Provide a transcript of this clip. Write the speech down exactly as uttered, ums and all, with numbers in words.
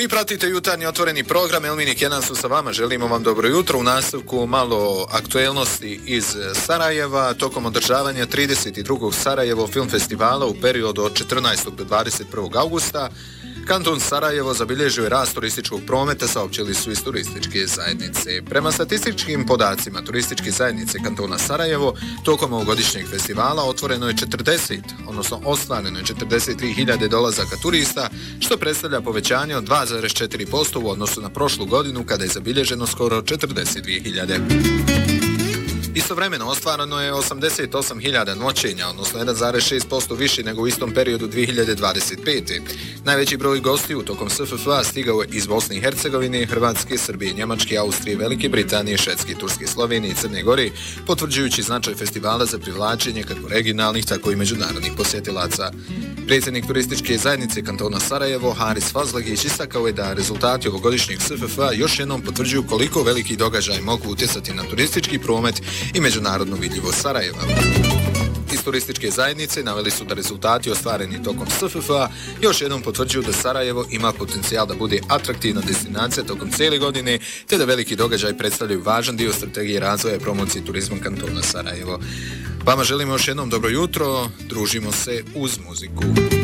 Vi pratite jutarnji otvoreni program, Elmin i Kenan su sa vama, želimo vam dobro jutro. U nastavku malo aktuelnosti iz Sarajeva, tokom održavanja trideset drugog Sarajevo film festivala u periodu od četrnaestog do dvadeset prvog augusta, Kanton Sarajevo zabilježio je rast turističkog prometa, saopćili su iz turističke zajednice. Prema statističkim podacima turističke zajednice Kantona Sarajevo, tokom ovogodišnjeg festivala otvoreno je četrdeset, odnosno ostvareno je četrdeset tri hiljade dolazaka turista, što predstavlja povećanje od dva zarez četiri posto u odnosu na prošlu godinu, kada je zabilježeno skoro četrdeset dvije hiljade. Istovremeno ostvareno je osamdeset osam hiljada noćenja, odnosno jedan zarez šest posto više nego u istom periodu dvije hiljade dvadeset pete. Najveći broj gostiju tokom S F F A stigao je iz Bosne i Hercegovine, Hrvatske, Srbije, Njemačke, Austrije, Velike Britanije, Švedske, Turske, Slovenije i Crne Gore, potvrđujući značaj festivala za privlačenje kako regionalnih, tako i međunarodnih posjetilaca. Predsjednik turističke zajednice Kantona Sarajevo, Haris Fazlagić, istakao je da rezultati ovogodišnjeg S F F A još jednom potvrđuju koliko veliki događaj mogu utjecati na turistički promet i međunarodnu vidljivost Sarajeva. Iz turističke zajednice naveli su da rezultati ostvareni tokom S F F A još jednom potvrđuju da Sarajevo ima potencijal da bude atraktivna destinacija tokom cijele godine, te da veliki događaj predstavljaju važan dio strategije razvoja i promocije turizma Kantona Sarajevo. Vama želimo još jednom dobro jutro, družimo se uz muziku.